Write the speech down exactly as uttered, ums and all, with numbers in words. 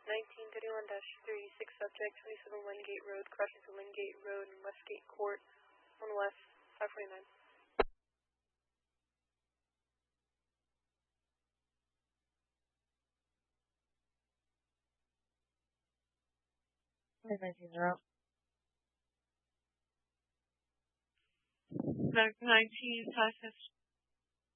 nineteen thirty-one dash thirty-six subject, twenty-seven Wingate Road, crossing to Wingate Road and Westgate Court, on west, five forty-nine. nineteen zero. nineteen five fifty.